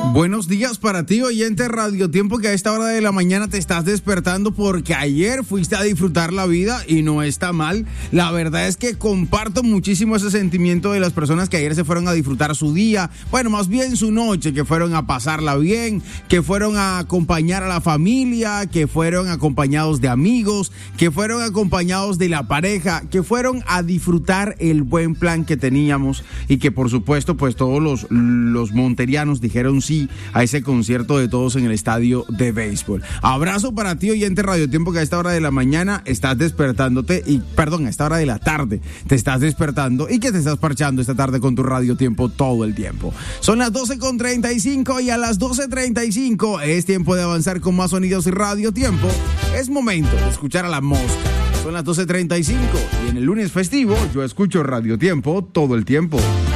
Buenos días para ti, oyente Radio Tiempo, que a esta hora de la mañana te estás despertando porque ayer fuiste a disfrutar la vida y no está mal. La verdad es que comparto muchísimo ese sentimiento de las personas que ayer se fueron a disfrutar su día, bueno, más bien su noche, que fueron a pasarla bien, que fueron a acompañar a la familia, que fueron acompañados de amigos, que fueron acompañados de la pareja, que fueron a disfrutar el buen plan que teníamos y que por supuesto pues todos los monterianos dijeron sí a ese concierto de todos en el estadio de béisbol. Abrazo para ti, oyente Radio Tiempo, que a esta hora de la mañana estás despertándote a esta hora de la tarde te estás despertando y que te estás parchando esta tarde con tu Radio Tiempo todo el tiempo. Son las 12:35 y a las 12:35 es tiempo de avanzar con más sonidos y Radio Tiempo. Es momento de escuchar a la mosca. Son las 12:35 y en el lunes festivo yo escucho Radio Tiempo todo el tiempo.